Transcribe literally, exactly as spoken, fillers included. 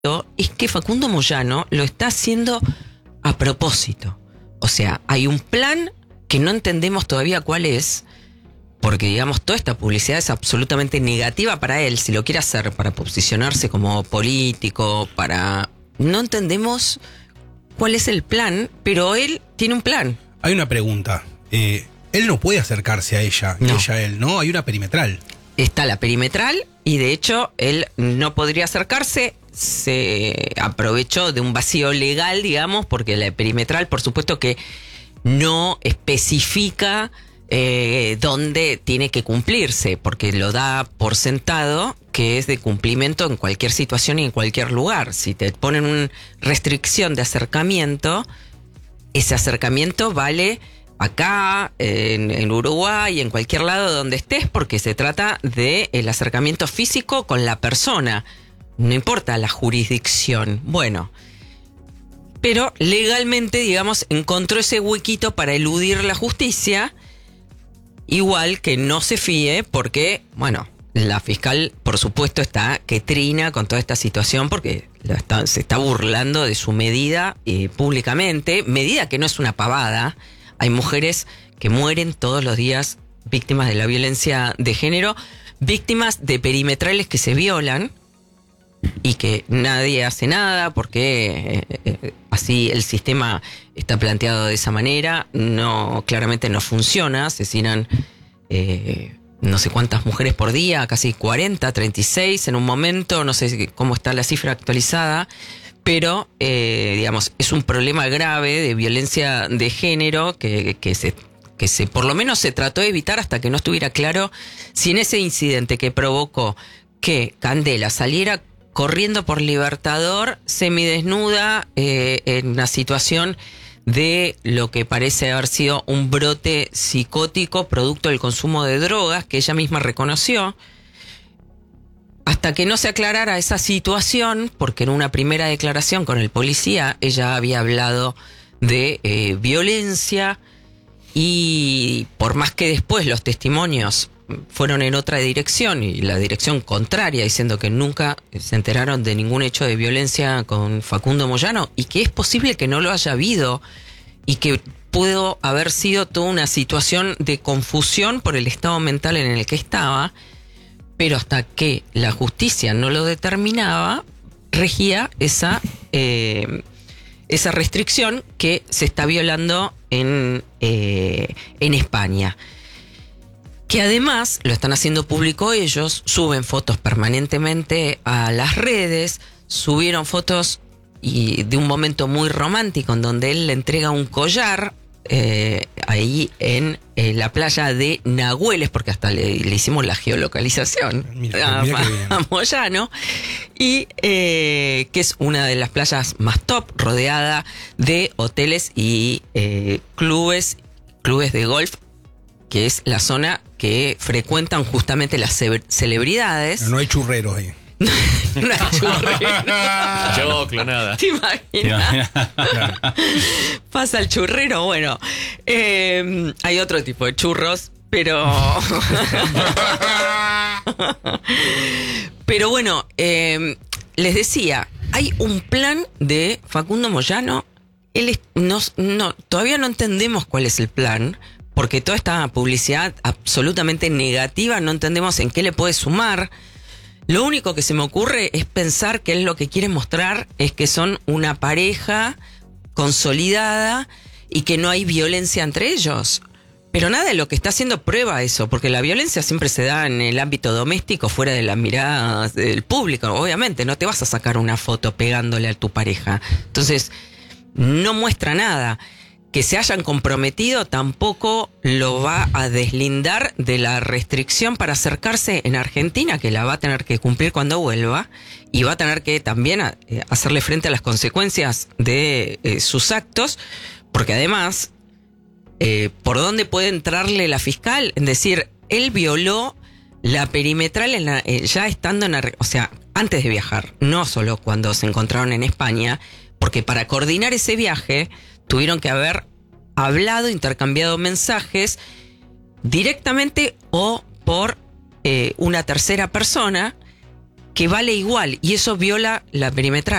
es que Facundo Moyano lo está haciendo a propósito. O sea, hay un plan que no entendemos todavía cuál es, porque digamos toda esta publicidad es absolutamente negativa para él, si lo quiere hacer para posicionarse como político, para... No entendemos cuál es el plan, pero él tiene un plan. Hay una pregunta. Eh, él no puede acercarse a ella, y No. ella a él, ¿no? Hay una perimetral. Está la perimetral y de hecho él no podría acercarse, se aprovechó de un vacío legal, digamos, porque la perimetral por supuesto que no especifica eh, dónde tiene que cumplirse, porque lo da por sentado que es de cumplimiento en cualquier situación y en cualquier lugar. Si te ponen una restricción de acercamiento, ese acercamiento vale acá, en, en Uruguay, en cualquier lado donde estés, porque se trata del acercamiento físico con la persona. No importa la jurisdicción. Bueno, pero legalmente, digamos, encontró ese huequito para eludir la justicia, igual que no se fíe, porque, bueno, la fiscal, por supuesto, está que trina con toda esta situación, porque la está, se está burlando de su medida eh, públicamente, medida que no es una pavada. Hay mujeres que mueren todos los días víctimas de la violencia de género, víctimas de perimetrales que se violan y que nadie hace nada porque eh, eh, así el sistema está planteado de esa manera. No, claramente no funciona. Asesinan eh, no sé cuántas mujeres por día, casi cuarenta, treinta y seis en un momento, no sé cómo está la cifra actualizada. Pero, eh, digamos, es un problema grave de violencia de género que, que, se, que se, por lo menos se trató de evitar hasta que no estuviera claro si en ese incidente que provocó que Candela saliera corriendo por Libertador, semidesnuda, eh, en una situación de lo que parece haber sido un brote psicótico producto del consumo de drogas, que ella misma reconoció. Hasta que no se aclarara esa situación, porque en una primera declaración con el policía ella había hablado de eh, violencia, y por más que después los testimonios fueron en otra dirección y la dirección contraria, diciendo que nunca se enteraron de ningún hecho de violencia con Facundo Moyano y que es posible que no lo haya habido y que pudo haber sido toda una situación de confusión por el estado mental en el que estaba. Pero hasta que la justicia no lo determinaba, regía esa, eh, esa restricción que se está violando en, eh, en España. Que además lo están haciendo público ellos, suben fotos permanentemente a las redes, subieron fotos y de un momento muy romántico en donde él le entrega un collar eh, ahí en eh, la playa de Nahueles, porque hasta le, le hicimos la geolocalización Mira, a, mira qué bien. a Moyano, y eh, que es una de las playas más top, rodeada de hoteles y eh, clubes, clubes de golf, que es la zona que frecuentan justamente las ce- celebridades. No, no hay churreros ahí. Una churrera. Choclo, nada. ¿Te imaginas? Pasa el churrero, bueno. Eh, hay otro tipo de churros, pero... pero bueno, eh, les decía, hay un plan de Facundo Moyano. Él es, no, no, todavía no entendemos cuál es el plan, porque toda esta publicidad absolutamente negativa no entendemos en qué le puede sumar. Lo único que se me ocurre es pensar que él lo que quiere mostrar es que son una pareja consolidada y que no hay violencia entre ellos. Pero nada de lo que está haciendo prueba eso, porque la violencia siempre se da en el ámbito doméstico, fuera de las miradas del público. Obviamente, no te vas a sacar una foto pegándole a tu pareja. Entonces, no muestra nada. Que se hayan comprometido tampoco lo va a deslindar de la restricción para acercarse en Argentina, que la va a tener que cumplir cuando vuelva, y va a tener que también a, eh, hacerle frente a las consecuencias de eh, sus actos, porque además, eh, ¿por dónde puede entrarle la fiscal? Es decir, él violó la perimetral en la, eh, ya estando en... Ar- o sea, antes de viajar, no solo cuando se encontraron en España, porque para coordinar ese viaje tuvieron que haber hablado, intercambiado mensajes directamente o por eh, una tercera persona que vale igual y eso viola la perimetral.